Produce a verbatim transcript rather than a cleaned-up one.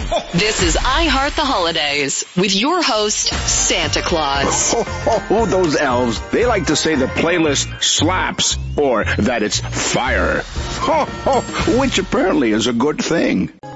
This is I Heart the Holidays with your host, Santa Claus. Ho, ho, ho, those elves, they like to say the playlist slaps or that it's fire. Ho, ho, which apparently is a good thing.